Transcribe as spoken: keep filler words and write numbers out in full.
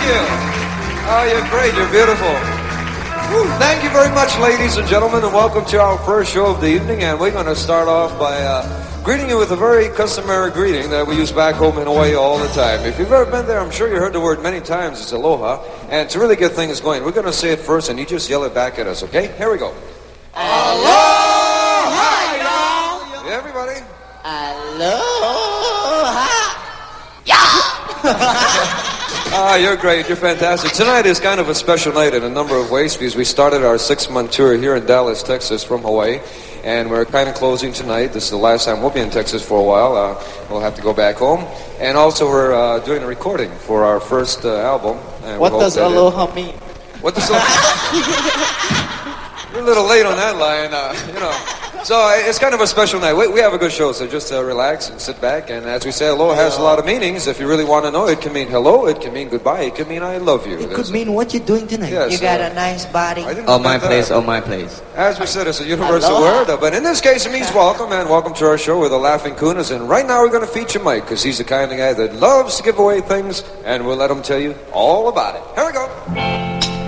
you. Oh, you're great. You're beautiful. Woo. Thank you very much, ladies and gentlemen, and welcome to our first show of the evening. And we're going to start off by uh, greeting you with a very customary greeting that we use back home in Hawaii all the time. If you've ever been there, I'm sure you heard the word many times. It's aloha. And to really get things going, we're going to say it first, and you just yell it back at us, okay? Here we go. Aloha, y'all. Yeah, everybody. Aloha. Yeah. Ah, you're great. You're fantastic. Tonight is kind of a special night in a number of ways because we started our six-month tour here in Dallas, Texas from Hawaii. And we're kind of closing tonight. This is the last time we'll be in Texas for a while. Uh, we'll have to go back home. And also we're uh, doing a recording for our first uh, album. And what does aloha it... mean? What does aloha... You're a little late on that line, uh, you know. So it's kind of a special night. We, we have a good show, so just uh, relax and sit back. And as we say, aloha has a lot of meanings. If you really want to know, it can mean hello, it can mean goodbye, it can mean I love you. It There's could mean what you're doing tonight. Yes, you got uh, a nice body. Oh, my place, oh, my place. As we said, it's a universal Aloha. word. Uh, but in this case, it means welcome. And welcome to our show with the Laughing Kunas. And right now we're going to feature Mike, because he's the kind of guy that loves to give away things. And we'll let him tell you all about it. Here we go.